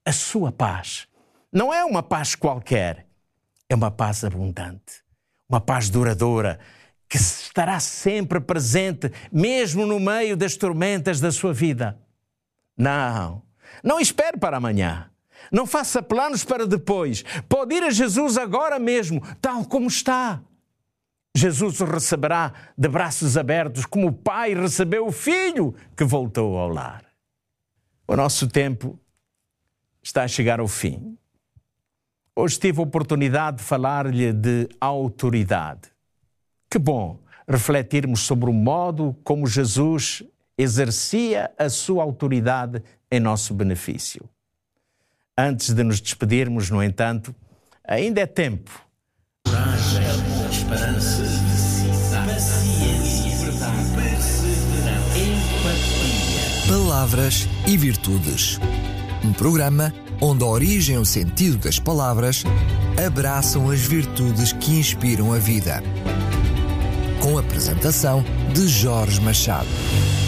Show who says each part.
Speaker 1: a sua paz. Não é uma paz qualquer, é uma paz abundante, uma paz duradoura, que estará sempre presente, mesmo no meio das tormentas da sua vida. Não espere para amanhã. Não faça planos para depois. Pode ir a Jesus agora mesmo, tal como está. Jesus o receberá de braços abertos, como o pai recebeu o filho que voltou ao lar. O nosso tempo está a chegar ao fim. Hoje tive a oportunidade de falar-lhe de autoridade. Que bom refletirmos sobre o modo como Jesus exercia a sua autoridade em nosso benefício. Antes de nos despedirmos, no entanto, ainda é tempo.
Speaker 2: Coragem, esperança, paciência, perseverança, empatia.
Speaker 3: Palavras e Virtudes. Um programa onde a origem e o sentido das palavras abraçam as virtudes que inspiram a vida. Com a apresentação de Jorge Machado.